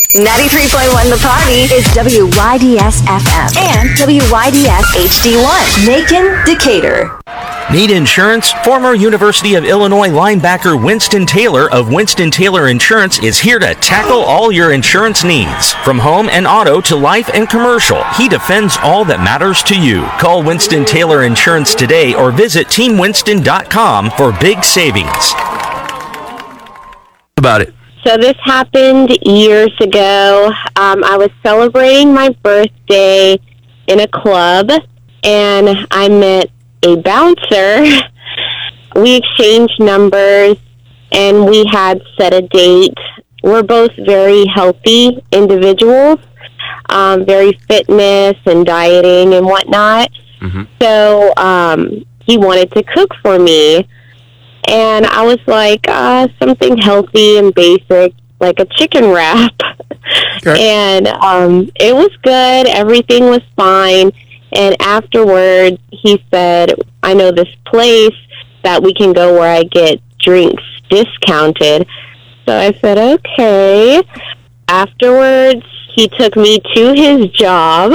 93.1 The Party is WYDS FM and WYDS HD1. Macon, Decatur. Need insurance? Former University of Illinois linebacker Winston Taylor of Winston Taylor Insurance is here to tackle all your insurance needs. From home and auto to life and commercial, he defends all that matters to you. Call Winston Taylor Insurance today or visit teamwinston.com for big savings. About it. So this happened years ago. I was celebrating my birthday in a club, and I met a bouncer. We exchanged numbers, and we had set a date. We're both very healthy individuals, very fitness and dieting and whatnot. Mm-hmm. So he wanted to cook for me. And I was like, something healthy and basic, like a chicken wrap. Okay. And it was good. Everything was fine. And afterwards, he said, I know this place that we can go where I get drinks discounted. So I said, okay. Afterwards, he took me to his job,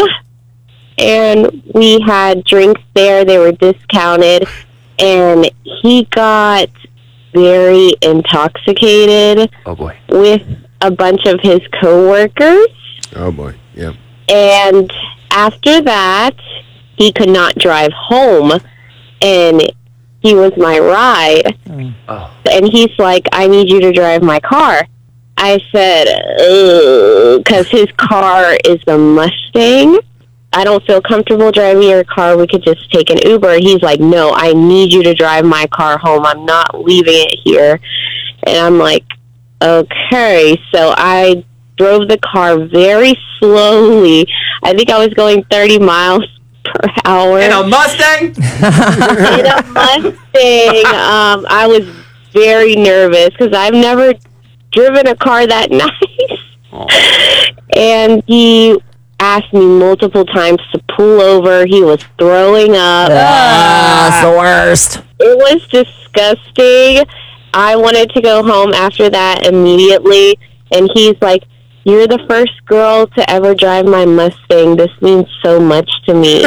and we had drinks there. They were discounted. And he got very intoxicated. Oh, boy. With a bunch of his coworkers. Oh, boy. Yeah. And after that, he could not drive home. And he was my ride. Oh. And he's like, I need you to drive my car. I said, because his car is a Mustang. I don't feel comfortable driving your car. We could just take an Uber. He's like, no, I need you to drive my car home. I'm not leaving it here. And I'm like, okay. So I drove the car very slowly. I think I was going 30 miles per hour. In a Mustang? In a Mustang. I was very nervous because I've never driven a car that nice. Oh. And he asked me multiple times to pull over. He was throwing up. It's the worst. It was disgusting. I wanted to go home after that immediately. And he's like, you're the first girl to ever drive my Mustang. This means so much to me.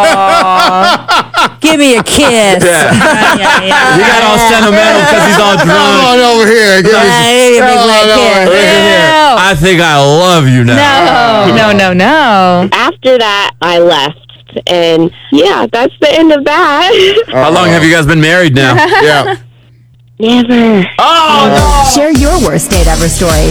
Aww. Give me a kiss. Yeah. He got all sentimental because he's all Come drunk. on over here. Give me Give me a big kiss. Listen here. I think I love you now. No. After that, I left. And yeah, that's the end of that. How long have you guys been married now? Yeah. Never. Oh, Share your worst date ever story.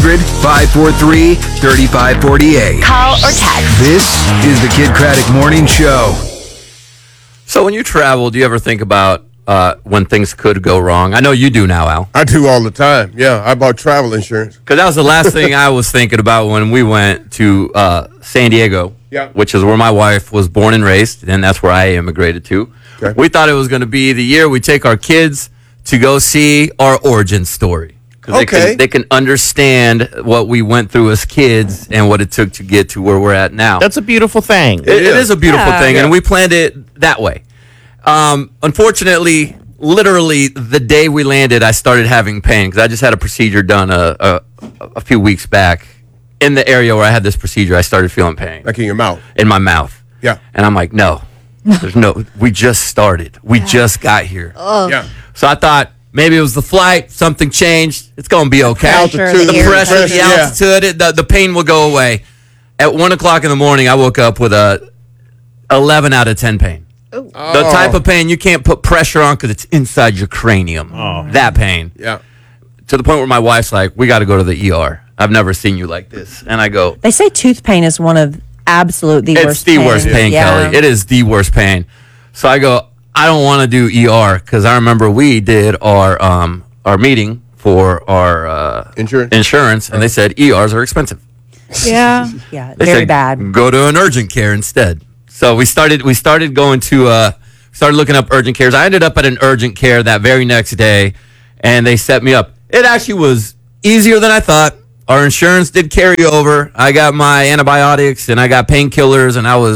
800-543-3548. Call or text. This is the Kid Craddock Morning Show. So when you travel, do you ever think about when things could go wrong? I know you do now, Al. I do all the time. Yeah, I bought travel insurance. Because that was the last thing I was thinking about when we went to San Diego, which is where my wife was born and raised, and that's where I immigrated to. Okay. We thought it was going to be the year we take our kids to go see our origin story. Because they can understand what we went through as kids and what it took to get to where we're at now. That's a beautiful thing. It is a beautiful thing, and we planned it that way. Unfortunately, literally the day we landed, I started having pain because I just had a procedure done a few weeks back. In the area where I had this procedure, I started feeling pain. Like in your mouth. In my mouth. Yeah. And I'm like, no, we just started. We just got here. Yeah. So I thought maybe it was the flight, something changed. It's going to be okay. Altitude, The pressure, the yeah. altitude, the pain will go away. At 1 o'clock in the morning, I woke up with a 11 out of 10 pain. The type of pain you can't put pressure on because it's inside your cranium. That pain. Yeah. To the point where my wife's like, we got to go to the ER. I've never seen you like this. And I go, They say tooth pain is one of worst it's the worst pain, Kelly. It is the worst pain. So I go, I don't want to do ER because I remember we did our meeting for our insurance, and they said ERs are expensive. Yeah, They very said, bad. Go to an urgent care instead. So we started going to started looking up urgent cares. I ended up at an urgent care that very next day, and they set me up. It actually was easier than I thought. Our insurance did carry over. I got my antibiotics and I got painkillers, and I was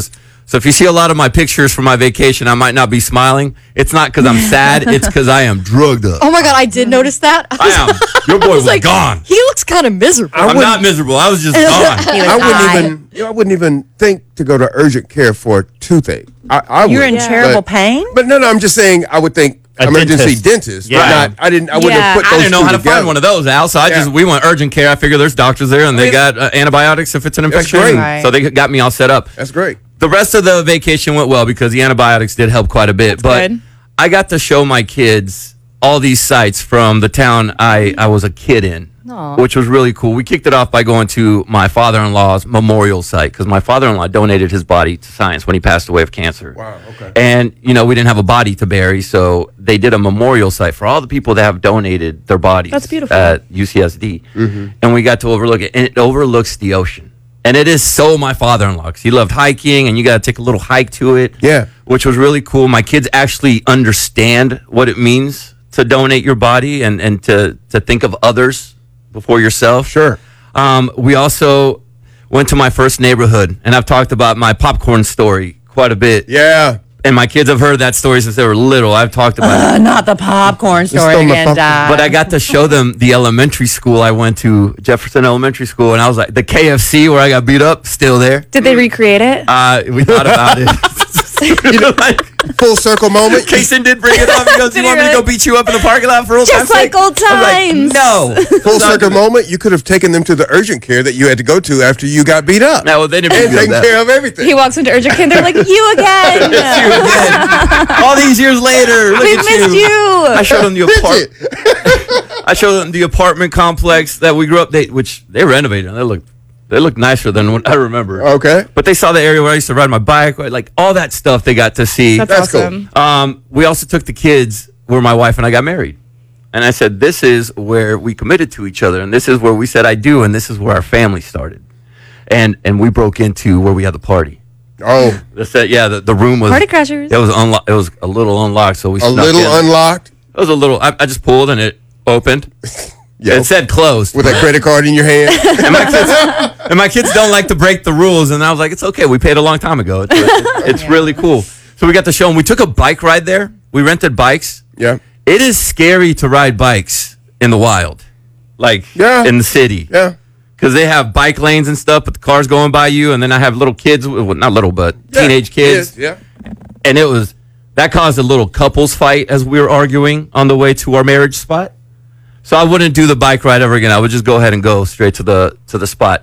So if you see a lot of my pictures from my vacation, I might not be smiling. It's not because I'm sad. It's because I am drugged up. Oh my God, I did notice that. I am. Your boy was gone. He looks kind of miserable. I'm not miserable. I was just gone. I wouldn't even think to go to urgent care for a toothache. You're in terrible pain? But no, I'm just saying I would think emergency dentist. Yeah. But I wouldn't have put those I didn't know how to together. find one of those, Al. So we went urgent care. I figure there's doctors there, and they got antibiotics if it's an infection. great. Right. So they got me all set up. That's great. The rest of the vacation went well because the antibiotics did help quite a bit. But good. I got to show my kids all these sites from the town I was a kid in, which was really cool. We kicked it off by going to my father-in-law's memorial site because my father-in-law donated his body to science when he passed away of cancer. Wow, okay. And, we didn't have a body to bury, so they did a memorial site for all the people that have donated their bodies. That's beautiful. At UCSD. And we got to overlook it, and it overlooks the ocean. And it is so my father-in-law because he loved hiking, and you got to take a little hike to it. Yeah. Which was really cool. My kids actually understand what it means to donate your body and to think of others before yourself. Sure. We also went to my first neighborhood, and I've talked about my popcorn story quite a bit. Yeah. And my kids have heard that story since they were little. I've talked about it. Not the popcorn story stole my again, popcorn. Dad. But I got to show them the elementary school I went to, Jefferson Elementary School, and I was like, the KFC where I got beat up, still there. Did they recreate it? We thought about it. Full circle moment. Kason did bring it up. He goes, "You want me to go beat you up in the parking lot for old time's Just like sake?" old I'm times. like, no. Full circle moment. You could have taken them to the urgent care that you had to go to after you got beat up. No, they didn't And bring taken that. care of everything. He walks into urgent care and they're like, you again. All these years later, look We at missed you. I showed them the apartment. I showed them the apartment complex that we grew up. Which they renovated. They look nicer than what I remember. Okay. But they saw the area where I used to ride my bike, like all that stuff. They got to see. That's cool. awesome. We also took the kids where my wife and I got married. And I said, this is where we committed to each other. And this is where we said, I do. And this is where our family started. And we broke into where we had the party. Oh. The room was. Party crashers. It was unlocked. It was a little unlocked. So we A snuck little in. unlocked It was a little. I just pulled and it opened. Yeah. It said closed. with a credit card in your hand. and my kids don't like to break the rules. And I was like, it's okay. We paid a long time ago. It's really cool. So we got to show them. We took a bike ride there. We rented bikes. Yeah. It is scary to ride bikes in the wild, like in the city. Yeah. Because they have bike lanes and stuff, but the cars going by you. And then I have little kids, well, not little, but teenage kids. Yeah. And that caused a little couples fight as we were arguing on the way to our marriage spot. So I wouldn't do the bike ride ever again. I would just go ahead and go straight to the spot.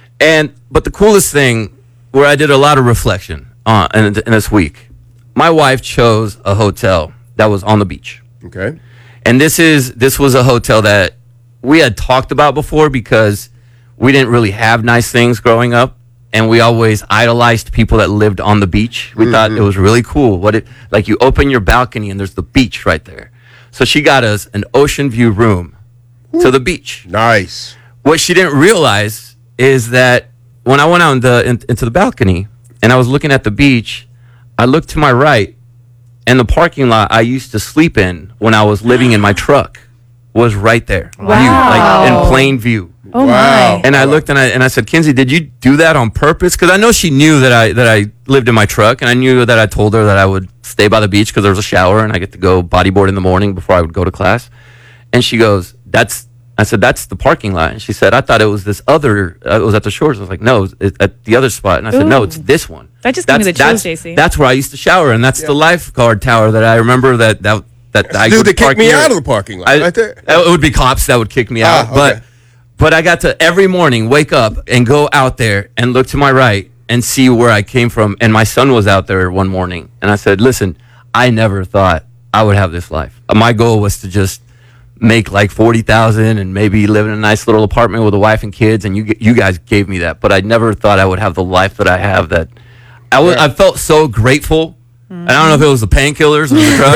But the coolest thing, where I did a lot of reflection in this week, my wife chose a hotel that was on the beach. Okay. And this was a hotel that we had talked about before because we didn't really have nice things growing up. And we always idolized people that lived on the beach. We thought it was really cool. Like you open your balcony and there's the beach right there. So she got us an ocean view room to the beach. Nice. What she didn't realize is that when I went out into the balcony and I was looking at the beach, I looked to my right, and the parking lot I used to sleep in when I was living in my truck was right there. Wow. View, like in plain view. Oh my. And I looked and I said, Kinsey, did you do that on purpose? Because I know she knew that I lived in my truck, and I knew that I told her that I would stay by the beach because there was a shower and I get to go bodyboard in the morning before I would go to class. And she goes, I said, that's the parking lot. And she said, I thought it was this other, it was at the shores. I was like, no, it's at the other spot. And I said, no, it's this one. That just gave me the chills, JC. That's where I used to shower, and that's the lifeguard tower that I remember that I Dude, would they kicked park me near. out of the parking lot right there. It would be cops that would kick me out. okay. But I got to every morning wake up and go out there and look to my right and see where I came from. And my son was out there one morning, and I said, listen, I never thought I would have this life. My goal was to just make like $40,000 and maybe live in a nice little apartment with a wife and kids, and you guys gave me that. But I never thought I would have the life that I have. That I felt so grateful And I don't know if it was the painkillers or the drugs.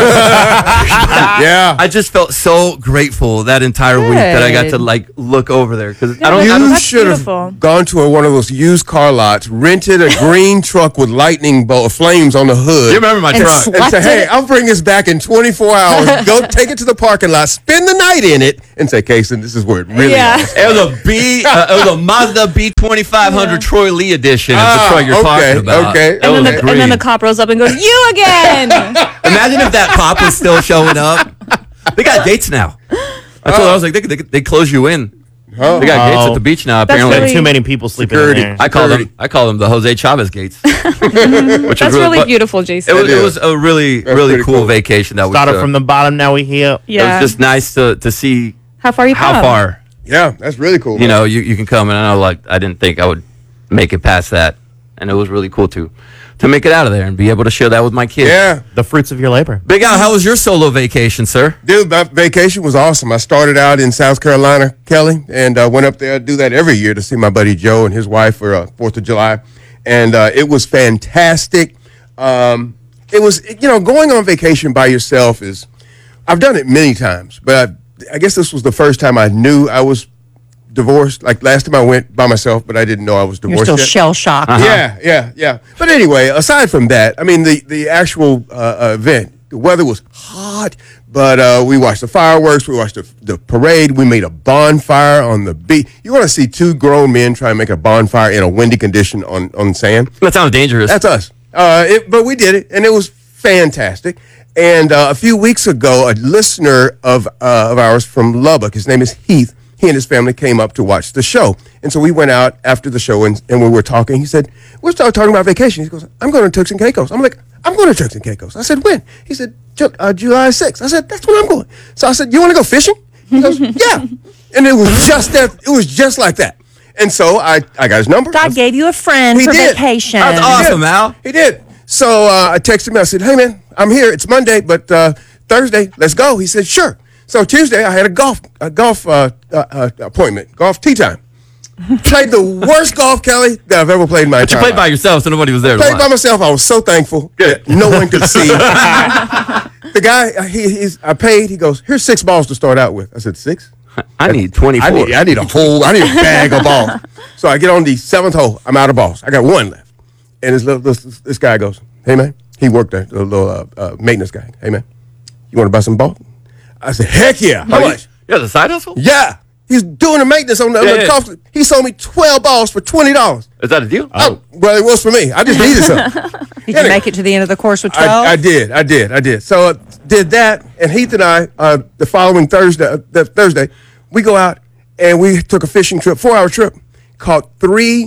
Yeah. I just felt so grateful that entire week that I got to like look over there because I don't. You That's should beautiful. have gone to one of those used car lots, rented a green truck with lightning flames on the hood. You remember my And truck? and say, What? hey, I'll bring this back in 24 hours. Go take it to the parking lot, spend the night in it, and say, Kason, this is where it really is. It was it was a Mazda B2500 Troy Lee edition of the truck you're talking about. Okay. It And was then, and then the green. cop rolls up and goes, "You again!" Imagine if that cop was still showing up. They got gates now. I told her, I was like, they close you in. They got gates at the beach now. That's Apparently, really- Too many people sleeping Security. in there. I call them the Jose Chavez gates. Which That's really but beautiful, Jason. It was a really pretty cool cool. vacation that we Started took. from the bottom, now we here. It Yeah. was just nice to see How far you how come? far Yeah, that's really cool. you know you can come. And I know like I didn't think I would make it past that, and it was really cool to make it out of there and be able to share that with my kids. Yeah. The fruits of your labor. Big Al, how was your solo vacation, sir? Dude, my vacation was awesome. I started out in South Carolina, Kelly, and went up there. I do that every year to see my buddy Joe and his wife for 4th of July. And it was fantastic. It was, going on vacation by yourself is, I've done it many times, but I guess this was the first time I knew I was divorced. Like last time I went by myself, but I didn't know I was You're divorced still yet. shell shocked. Yeah. But anyway, aside from that, I mean, the actual event, the weather was hot, but we watched the fireworks, we watched the parade, we made a bonfire on the beach. You want to see two grown men try and make a bonfire in a windy condition on sand? That sounds dangerous. That's us. But we did it, and it was fantastic. And a few weeks ago, a listener of ours from Lubbock, his name is Heath, he and his family came up to watch the show. And so we went out after the show and we were talking. He said, we're talking about vacation. He goes, I'm going to Turks and Caicos. I'm like, I'm going to Turks and Caicos. I said, when? He said, July 6th. I said, that's when I'm going. So I said, you want to go fishing? He goes, yeah. And it was just that. It was just like that. And so I got his number. God gave you a friend He for did. vacation. That's awesome, Al. He did. So I texted him. I said, hey, man, I'm here. It's Monday, but Thursday, let's go. He said, sure. So Tuesday, I had a golf appointment, golf tee time. Played the worst golf, Kelly, that I've ever played in my But you entire played by life. yourself, so nobody was there to Played by watch. myself. I was so thankful that no one could see. The guy, I paid. He goes, here's 6 balls to start out with. I said, 6? I need 24. I need a bag of balls. So I get on the 7th hole. I'm out of balls. I got 1 left. And this guy goes, hey, man. He worked there, the little maintenance guy. Hey, man, you want to buy some balls? I said, heck yeah. How much? You got a side hustle? Yeah. He's doing the maintenance on the golf. He sold me 12 balls for $20. Is that a deal? Oh, well, it was for me. I just needed some. Did you make it to the end of the course with 12? I did. So did that, and Heath and I, the following Thursday, we go out and we took a fishing trip, 4-hour trip, caught 3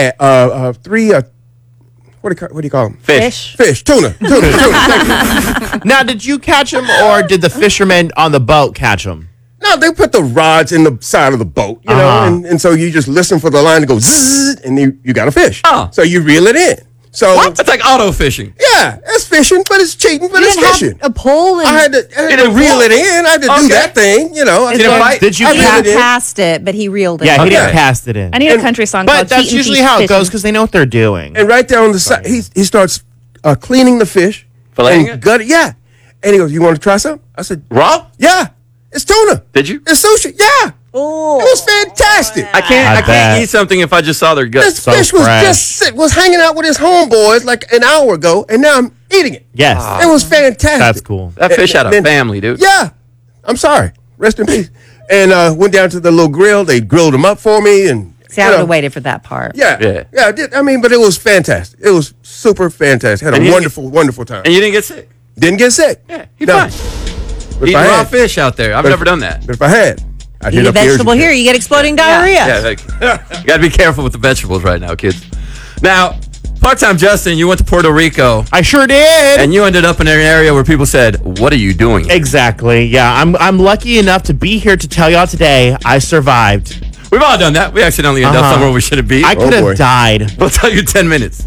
what do you call them? Fish. Tuna. Thank you. Now, did you catch them or did the fishermen on the boat catch them? No, they put the rods in the side of the boat, you know, and so you just listen for the line to go zzz, and you got a fish. Oh. So you reel it in. So That's like auto fishing. yeah, it's fishing, but it's cheating, but You it's didn't fishing. have a pole and I had to reel it in. I had to do Okay. that thing, you know. Did it bite? Did you I he reeled catch it in. cast it, but he reeled it. Yeah, he Okay. didn't cast it in. I need a country song But called that's Cheatin' usually Pete's how it Fishing. goes because they know what they're doing. And right there on the side, he starts cleaning the fish. Filleting and it? gut it. Yeah. And he goes, you want to try some? I said, Raw? yeah. It's tuna. Did you? It's sushi. Yeah. Oh. It was fantastic. I can't bet. eat something if I just saw their guts. This so fish was fresh. was hanging out with his homeboys like an hour ago, and now I'm eating it. Yes. It was fantastic. That's cool. That fish had a Then- family, dude. Yeah. I'm sorry. Rest in peace. And went down to the little grill. They grilled them up for me. And See, I would have waited for that part. Yeah. Yeah. I did. I mean, but it was fantastic. It was super fantastic. Had And a you- wonderful time. And you didn't get sick. Didn't get sick. Yeah, you're No. fine. But if Eating I raw had- fish out there. I've but never if- done that. But if I had, I'd Eat hit a up the vegetable urgent here, care. you get exploding diarrhea. Yeah, like, you got to be careful with the vegetables right now, kids. Now, part-time Justin, you went to Puerto Rico, I sure did. and you ended up in an area where people said, "What are you doing?" Exactly. Yeah, I'm lucky enough to be here to tell y'all today I survived. We've all done that. We accidentally end up Uh-huh. somewhere we shouldn't be. I could boy. have died. We'll tell you in 10 minutes.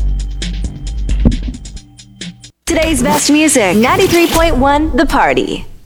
Today's best music, 93.1 The Party.